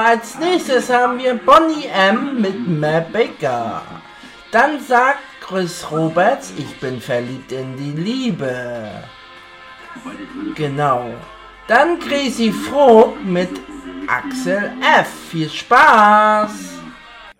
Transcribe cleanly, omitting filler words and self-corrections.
als nächstes haben wir Bonnie M. mit Matt Baker. Dann sagt Chris Roberts, ich bin verliebt in die Liebe. Genau. Dann Crazy Frog mit Axel F. Viel Spaß!